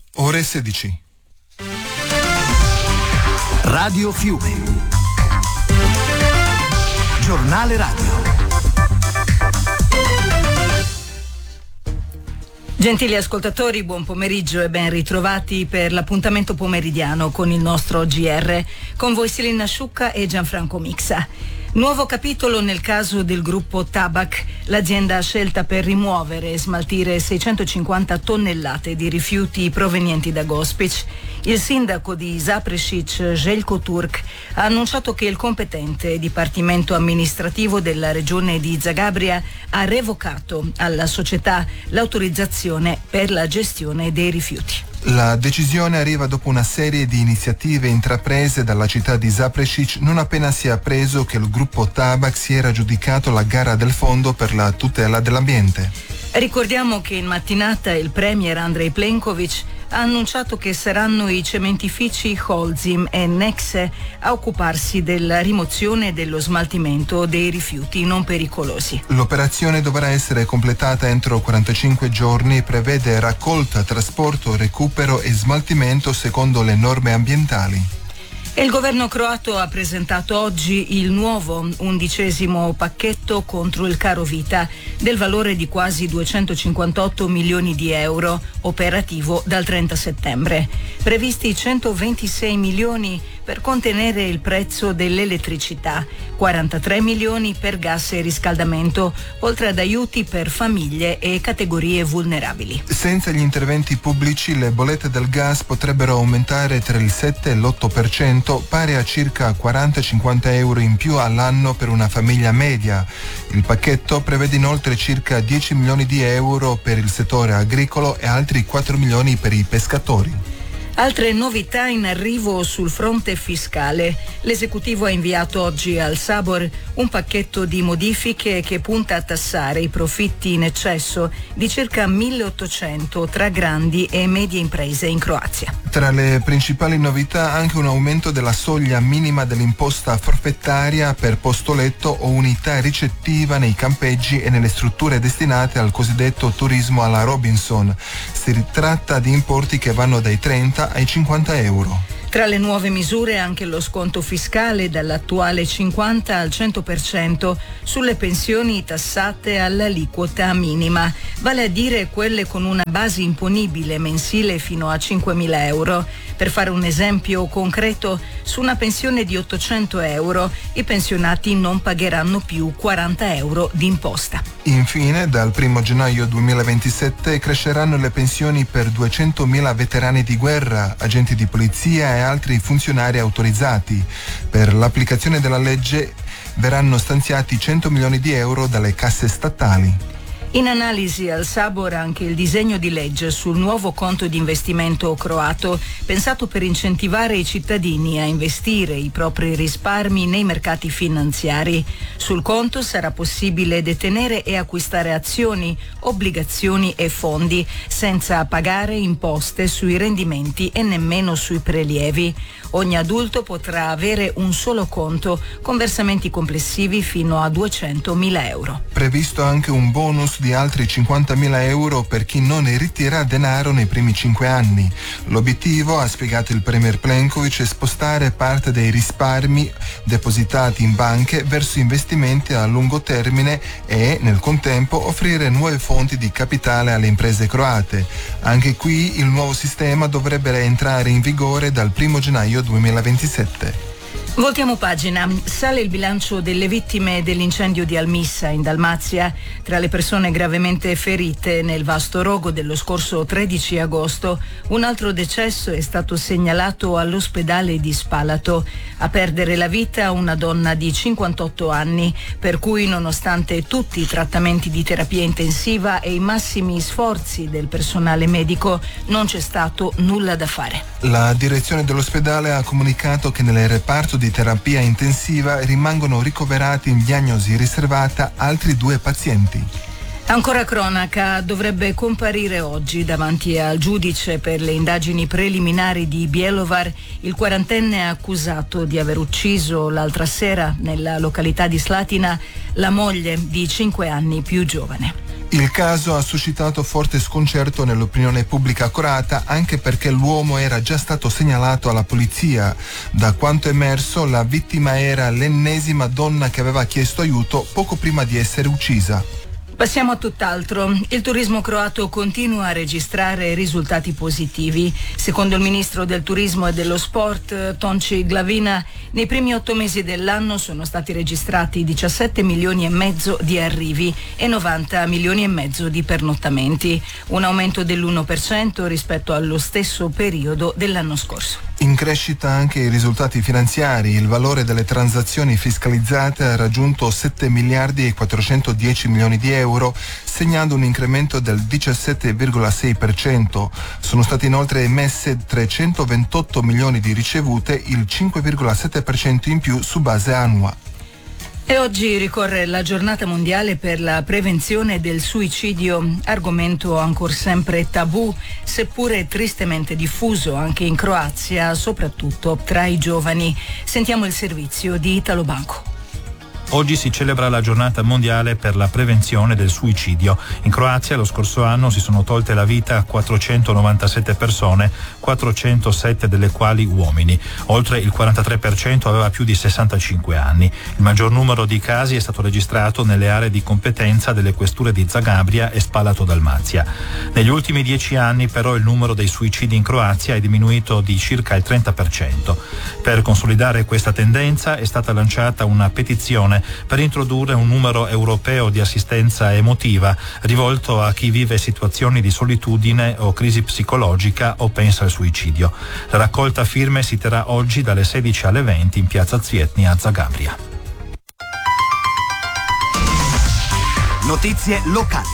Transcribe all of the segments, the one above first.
Ore 16. Radio Fiume. Giornale radio. Gentili ascoltatori, buon pomeriggio e ben ritrovati per l'appuntamento pomeridiano con il nostro GR. Con voi Selina Sciucca e Gianfranco Mixa. Nuovo capitolo nel caso del gruppo Tabac. L'azienda scelta per rimuovere e smaltire 650 tonnellate di rifiuti provenienti da Gospić. Il sindaco di Zaprešić, Željko Turk, ha annunciato che il competente dipartimento amministrativo della regione di Zagabria ha revocato alla società l'autorizzazione per la gestione dei rifiuti. La decisione arriva dopo una serie di iniziative intraprese dalla città di Zaprešić non appena si è appreso che il gruppo Tabac si era aggiudicato la gara del fondo per la tutela dell'ambiente. Ricordiamo che in mattinata il premier Andrej Plenković ha annunciato che saranno i cementifici Holcim e Nexe a occuparsi della rimozione e dello smaltimento dei rifiuti non pericolosi. L'operazione dovrà essere completata entro 45 giorni e prevede raccolta, trasporto, recupero e smaltimento secondo le norme ambientali. Il governo croato ha presentato oggi il nuovo 11° pacchetto contro il caro vita del valore di quasi 258 milioni di euro, operativo dal 30 settembre. Previsti 126 milioni per contenere il prezzo dell'elettricità, 43 milioni per gas e riscaldamento, oltre ad aiuti per famiglie e categorie vulnerabili. Senza gli interventi pubblici le bollette del gas potrebbero aumentare tra il 7 e l'8%, pari a circa 40-50 euro in più all'anno per una famiglia media. Il pacchetto prevede inoltre circa 10 milioni di euro per il settore agricolo e altri 4 milioni per i pescatori. Altre novità in arrivo sul fronte fiscale. L'esecutivo ha inviato oggi al Sabor un pacchetto di modifiche che punta a tassare i profitti in eccesso di circa 1.800 tra grandi e medie imprese in Croazia. Tra le principali novità anche un aumento della soglia minima dell'imposta forfettaria per posto letto o unità ricettiva nei campeggi e nelle strutture destinate al cosiddetto turismo alla Robinson. Si tratta di importi che vanno dai 30 ai 50 euro. Tra le nuove misure anche lo sconto fiscale dall'attuale 50 al 100% sulle pensioni tassate all'aliquota minima, vale a dire quelle con una base imponibile mensile fino a 5.000 euro. Per fare un esempio concreto, su una pensione di 800 euro i pensionati non pagheranno più 40 euro di imposta. Infine, dal 1 gennaio 2027 cresceranno le pensioni per 200.000 veterani di guerra, agenti di polizia e altri funzionari autorizzati. Per l'applicazione della legge verranno stanziati 100 milioni di euro dalle casse statali. In analisi al Sabor anche il disegno di legge sul nuovo conto di investimento croato, pensato per incentivare i cittadini a investire i propri risparmi nei mercati finanziari. Sul conto sarà possibile detenere e acquistare azioni, obbligazioni e fondi senza pagare imposte sui rendimenti e nemmeno sui prelievi. Ogni adulto potrà avere un solo conto con versamenti complessivi fino a 200.000 euro. Previsto anche un bonus di altri 50.000 euro per chi non ne ritira denaro nei primi 5 anni. L'obiettivo, ha spiegato il premier Plenković, è spostare parte dei risparmi depositati in banche verso investimenti a lungo termine e, nel contempo, offrire nuove fonti di capitale alle imprese croate. Anche qui il nuovo sistema dovrebbe entrare in vigore dal 1 gennaio 2027. Voltiamo pagina. Sale il bilancio delle vittime dell'incendio di Almissa in Dalmazia. Tra le persone gravemente ferite nel vasto rogo dello scorso 13 agosto, un altro decesso è stato segnalato all'ospedale di Spalato. A perdere la vita una donna di 58 anni, per cui nonostante tutti i trattamenti di terapia intensiva e i massimi sforzi del personale medico, non c'è stato nulla da fare. La direzione dell'ospedale ha comunicato che nel reparto di terapia intensiva rimangono ricoverati in diagnosi riservata altri 2 pazienti. Ancora cronaca, dovrebbe comparire oggi davanti al giudice per le indagini preliminari di Bjelovar il 40enne accusato di aver ucciso l'altra sera nella località di Slatina la moglie di 5 anni più giovane. Il caso ha suscitato forte sconcerto nell'opinione pubblica croata, anche perché l'uomo era già stato segnalato alla polizia. Da quanto emerso, la vittima era l'ennesima donna che aveva chiesto aiuto poco prima di essere uccisa. Passiamo a tutt'altro. Il turismo croato continua a registrare risultati positivi. Secondo il ministro del turismo e dello sport, Tonči Glavina, nei primi 8 mesi dell'anno sono stati registrati 17 milioni e mezzo di arrivi e 90 milioni e mezzo di pernottamenti, un aumento dell'1% rispetto allo stesso periodo dell'anno scorso. In crescita anche i risultati finanziari. Il valore delle transazioni fiscalizzate ha raggiunto 7 miliardi e 410 milioni di euro, segnando un incremento del 17,6%. Sono state inoltre emesse 328 milioni di ricevute, il 5,7% in più su base annua. E oggi ricorre la giornata mondiale per la prevenzione del suicidio, argomento ancora sempre tabù, seppure tristemente diffuso anche in Croazia, soprattutto tra i giovani. Sentiamo il servizio di Italo Banco. Oggi si celebra la giornata mondiale per la prevenzione del suicidio. In Croazia lo scorso anno si sono tolte la vita 497 persone, 407 delle quali uomini. Oltre il 43% aveva più di 65 anni. Il maggior numero di casi è stato registrato nelle aree di competenza delle questure di Zagabria e Spalato Dalmazia. Negli ultimi 10 anni però il numero dei suicidi in Croazia è diminuito di circa il 30%. Per consolidare questa tendenza è stata lanciata una petizione per introdurre un numero europeo di assistenza emotiva rivolto a chi vive situazioni di solitudine o crisi psicologica o pensa al suicidio. La raccolta firme si terrà oggi dalle 16 alle 20 in piazza Zvietni a Zagabria. Notizie locali.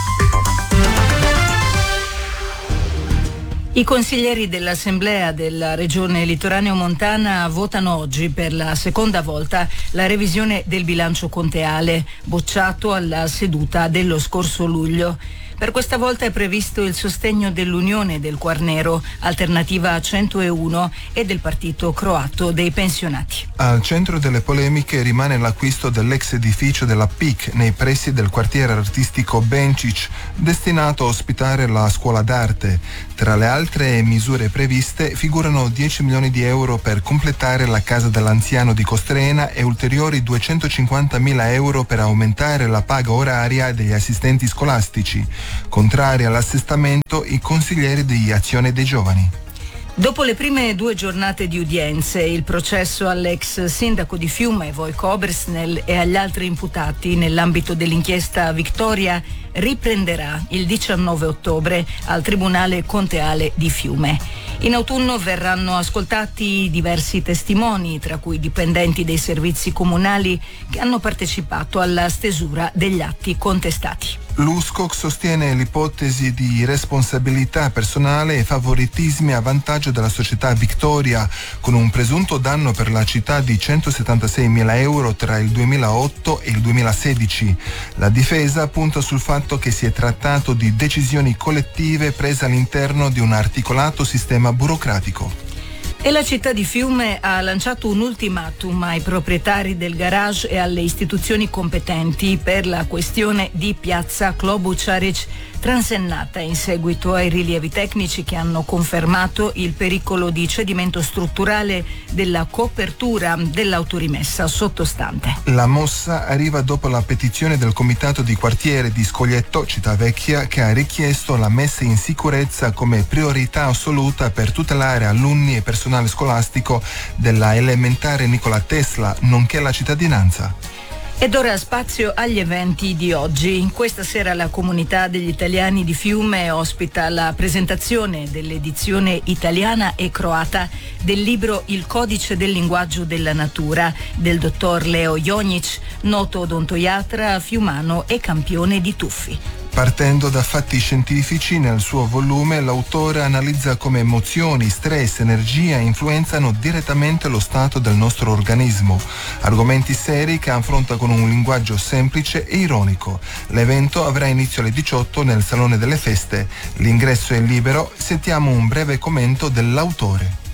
I consiglieri dell'Assemblea della Regione Litoraneo-Montana votano oggi per la seconda volta la revisione del bilancio conteale, bocciato alla seduta dello scorso luglio. Per questa volta è previsto il sostegno dell'Unione del Quarnero, Alternativa 101, e del Partito Croato dei Pensionati. Al centro delle polemiche rimane l'acquisto dell'ex edificio della PIC nei pressi del quartiere artistico Bencic, destinato a ospitare la scuola d'arte. Tra le altre misure previste figurano 10 milioni di euro per completare la casa dell'anziano di Costrena e ulteriori 250.000 euro per aumentare la paga oraria degli assistenti scolastici. Contrari all'assestamento i consiglieri di Azione dei Giovani. Dopo le prime 2 giornate di udienze, il processo all'ex sindaco di Fiume, Vojko Obersnel, e agli altri imputati nell'ambito dell'inchiesta Victoria riprenderà il 19 ottobre al Tribunale Conteale di Fiume. In autunno verranno ascoltati diversi testimoni, tra cui dipendenti dei servizi comunali che hanno partecipato alla stesura degli atti contestati. L'USCOC sostiene l'ipotesi di responsabilità personale e favoritismi a vantaggio della società Victoria, con un presunto danno per la città di 176.000 euro tra il 2008 e il 2016. La difesa punta sul fatto che si è trattato di decisioni collettive prese all'interno di un articolato sistema burocratico. E la città di Fiume ha lanciato un ultimatum ai proprietari del garage e alle istituzioni competenti per la questione di piazza Klobucharic, transennata in seguito ai rilievi tecnici che hanno confermato il pericolo di cedimento strutturale della copertura dell'autorimessa sottostante. La mossa arriva dopo la petizione del comitato di quartiere di Scoglietto, città vecchia, che ha richiesto la messa in sicurezza come priorità assoluta per tutelare alunni e personale scolastico della elementare Nikola Tesla, nonché la cittadinanza. Ed ora spazio agli eventi di oggi. Questa sera la comunità degli italiani di Fiume ospita la presentazione dell'edizione italiana e croata del libro Il codice del linguaggio della natura del dottor Leo Jonic, noto odontoiatra fiumano e campione di tuffi. Partendo da fatti scientifici, nel suo volume l'autore analizza come emozioni, stress, energia influenzano direttamente lo stato del nostro organismo. Argomenti seri che affronta con un linguaggio semplice e ironico. L'evento avrà inizio alle 18 nel Salone delle Feste. L'ingresso è libero. Sentiamo un breve commento dell'autore.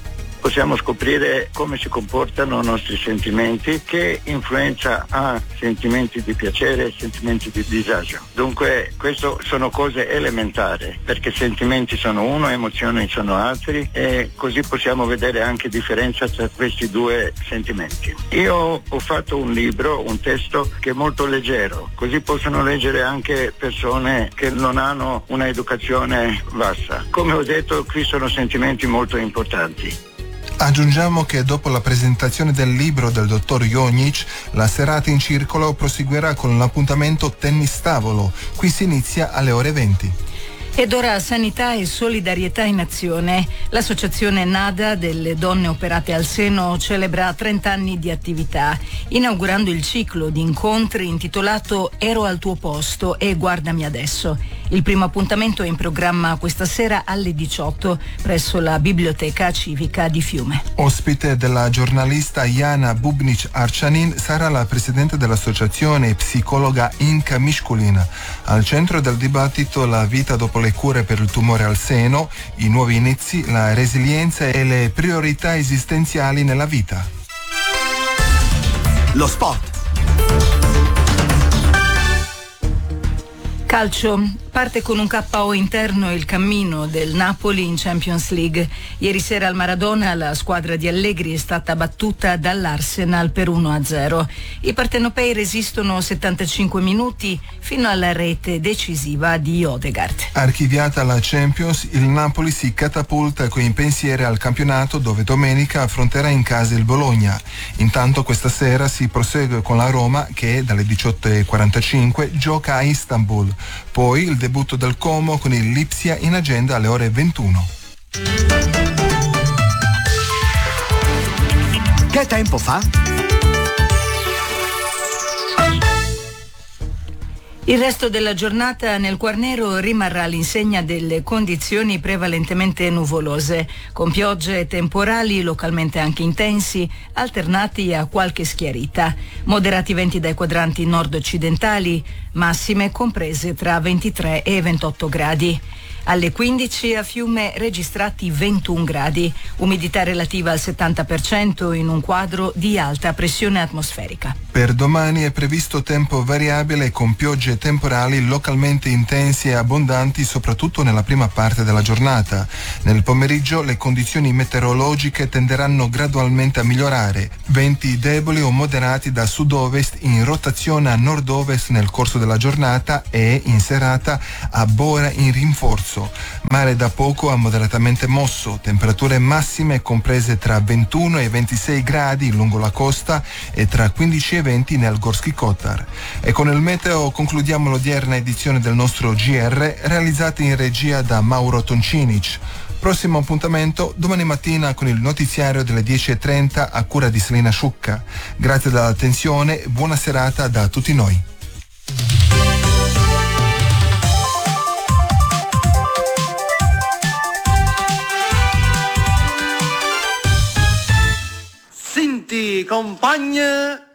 possiamo scoprire come si comportano i nostri sentimenti, che influenza ha sentimenti di piacere e sentimenti di disagio. Dunque questo sono cose elementari, perché sentimenti sono uno, emozioni sono altri, e così possiamo vedere anche differenza tra questi due sentimenti. Io ho fatto un libro, un testo che è molto leggero, così possono leggere anche persone che non hanno una educazione vasta. Come ho detto, qui sono sentimenti molto importanti. Aggiungiamo che dopo la presentazione del libro del dottor Jonjic, la serata in circolo proseguirà con l'appuntamento Tennis Tavolo. Qui si inizia alle ore 20. Ed ora Sanità e Solidarietà in Azione. L'associazione NADA delle donne operate al seno celebra 30 anni di attività, inaugurando il ciclo di incontri intitolato Ero al tuo posto e guardami adesso. Il primo appuntamento è in programma questa sera alle 18 presso la Biblioteca Civica di Fiume. Ospite della giornalista Jana Bubnic-Arčanin sarà la presidente dell'associazione psicologa Inka Miškulina. Al centro del dibattito la vita dopo le cure per il tumore al seno, i nuovi inizi, la resilienza e le priorità esistenziali nella vita. Lo sport. Calcio. Parte con un KO interno il cammino del Napoli in Champions League. Ieri sera al Maradona la squadra di Allegri è stata battuta dall'Arsenal per 1-0. I partenopei resistono 75 minuti fino alla rete decisiva di Odegaard. Archiviata la Champions, il Napoli si catapulta coi pensieri al campionato, dove domenica affronterà in casa il Bologna. Intanto questa sera si prosegue con la Roma che dalle 18:45 gioca a Istanbul. Poi il debutto del Como con il Lipsia in agenda alle ore 21. Che tempo fa? Il resto della giornata nel Quarnero rimarrà all'insegna delle condizioni prevalentemente nuvolose, con piogge e temporali localmente anche intensi, alternati a qualche schiarita. Moderati venti dai quadranti nord-occidentali, massime comprese tra 23 e 28 gradi. Alle 15 a Fiume registrati 21 gradi, umidità relativa al 70% in un quadro di alta pressione atmosferica. Per domani è previsto tempo variabile con piogge temporali localmente intensi e abbondanti soprattutto nella prima parte della giornata. Nel pomeriggio le condizioni meteorologiche tenderanno gradualmente a migliorare. Venti deboli o moderati da sud-ovest in rotazione a nord-ovest nel corso della giornata e in serata a Bora in rinforzo. Mare da poco a moderatamente mosso, temperature massime comprese tra 21 e 26 gradi lungo la costa e tra 15 e 20 nel Gorski Kotar. E con il meteo concludiamo l'odierna edizione del nostro GR, realizzata in regia da Mauro Toncinic. Prossimo appuntamento domani mattina con il notiziario delle 10:30 a cura di Selina Sciucca. Grazie dell'attenzione, buona serata da tutti noi. Senti, compagna,